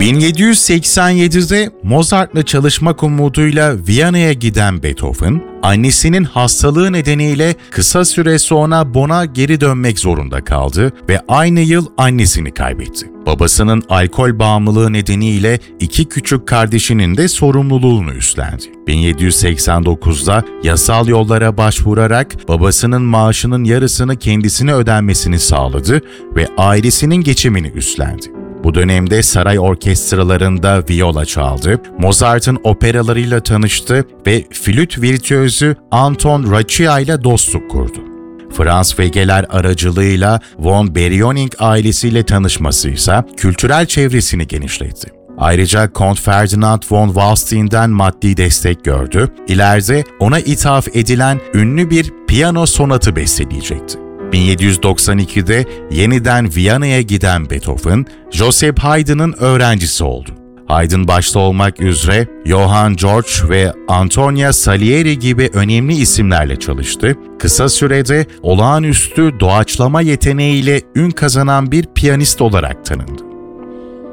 1787'de Mozart'la çalışmak umuduyla Viyana'ya giden Beethoven, annesinin hastalığı nedeniyle kısa süre sonra Bonn'a geri dönmek zorunda kaldı ve aynı yıl annesini kaybetti. Babasının alkol bağımlılığı nedeniyle iki küçük kardeşinin de sorumluluğunu üstlendi. 1789'da yasal yollara başvurarak babasının maaşının yarısını kendisine ödenmesini sağladı ve ailesinin geçimini üstlendi. Bu dönemde saray orkestralarında viyola çaldı, Mozart'ın operalarıyla tanıştı ve flüt virtüözü Anton Raccia ile dostluk kurdu. Franz Wegeler aracılığıyla von Berioning ailesiyle tanışması ise kültürel çevresini genişletti. Ayrıca Kont Ferdinand von Wallstein'den maddi destek gördü, ileride ona ithaf edilen ünlü bir piyano sonatı besteleyecekti. 1792'de yeniden Viyana'ya giden Beethoven, Joseph Haydn'ın öğrencisi oldu. Haydn başta olmak üzere Johann George ve Antonia Salieri gibi önemli isimlerle çalıştı. Kısa sürede olağanüstü doğaçlama yeteneğiyle ün kazanan bir piyanist olarak tanındı.